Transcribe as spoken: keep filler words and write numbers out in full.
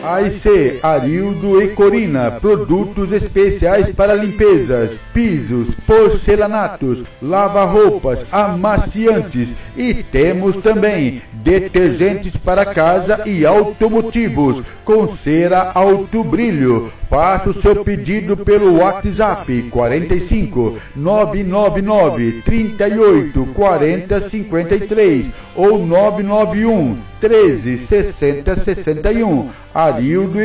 A e C, Arildo e Corina, produtos especiais para limpezas, pisos, porcelanatos, lava-roupas, amaciantes e temos também detergentes para casa e automotivos com cera alto brilho. Faça o seu pedido pelo WhatsApp quarenta e cinco, nove nove nove, trinta e oito, quarenta, cinquenta e três ou nove nove um, treze, sessenta, sessenta e um. Arildo